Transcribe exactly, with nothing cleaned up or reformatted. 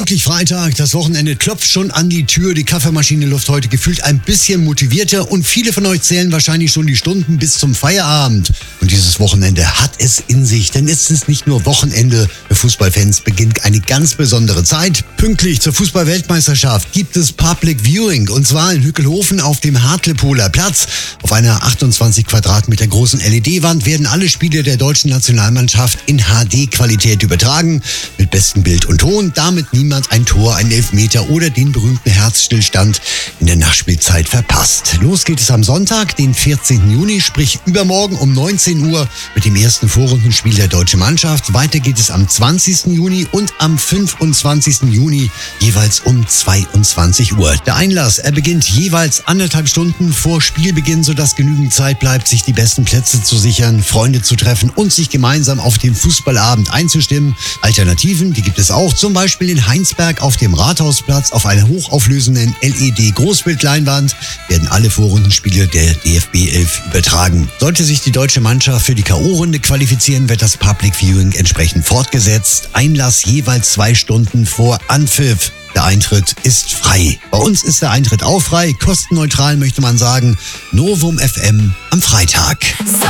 Endlich Freitag, das Wochenende klopft schon an die Tür. Die Kaffeemaschine läuft heute gefühlt ein bisschen motivierter und viele von euch zählen wahrscheinlich schon die Stunden bis zum Feierabend. Und dieses Wochenende hat es in sich, denn es ist nicht nur Wochenende. Für Fußballfans beginnt eine ganz besondere Zeit. Pünktlich zur Fußball-Weltmeisterschaft gibt es Public Viewing und zwar in Hückelhofen auf dem Hartlepoler Platz. Auf einer achtundzwanzig Quadratmeter großen L E D-Wand werden alle Spiele der deutschen Nationalmannschaft in H D-Qualität übertragen. Mit bestem Bild und Ton, damit niemand ein Tor, einen Elfmeter oder den berühmten Herzstillstand in der Nachspielzeit verpasst. Los geht es am Sonntag, den vierzehnten Juni, sprich übermorgen um neunzehn Uhr mit dem ersten Vorrundenspiel der deutschen Mannschaft. Weiter geht es am zwanzigsten Juni und am fünfundzwanzigsten Juni jeweils um zweiundzwanzig Uhr. Der Einlass, er beginnt jeweils anderthalb Stunden vor Spielbeginn, sodass genügend Zeit bleibt, sich die besten Plätze zu sichern, Freunde zu treffen und sich gemeinsam auf den Fußballabend einzustimmen. Alternativen, die gibt es auch, zum Beispiel in Heinsberg auf dem Rathausplatz auf einer hochauflösenden L E D-Großbildleinwand werden alle Vorrundenspiele der D F B elf übertragen. Sollte sich die deutsche Mannschaft für die K O-Runde qualifizieren, wird das Public Viewing entsprechend fortgesetzt. Einlass jeweils zwei Stunden vor Anpfiff. Der Eintritt ist frei. Bei uns ist der Eintritt auch frei, kostenneutral möchte man sagen. Novum F M am Freitag.